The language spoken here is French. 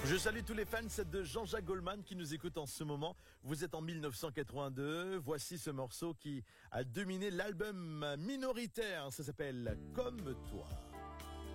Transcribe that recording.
Je salue tous les fans de Jean-Jacques Goldman qui nous écoutent en ce moment. Vous êtes en 1982. Voici ce morceau qui a dominé l'album minoritaire. Ça s'appelle Comme toi.